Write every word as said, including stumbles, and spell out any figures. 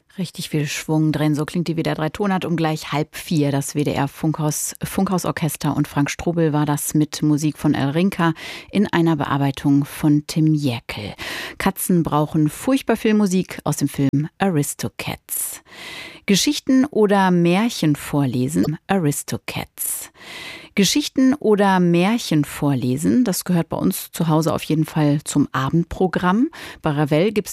Richtig viel Schwung drin. So klingt die W D R drei Tonart um gleich halb vier. Das W D R Funkhaus, Funkhausorchester und Frank Strobel war das mit Musik von El Rinca in einer Bearbeitung von Tim Jäckel. Katzen brauchen furchtbar viel Musik aus dem Film Aristocats. Geschichten oder Märchen vorlesen. Aristocats. Geschichten oder Märchen vorlesen, das gehört bei uns zu Hause auf jeden Fall zum Abendprogramm. Bei Ravel gibt's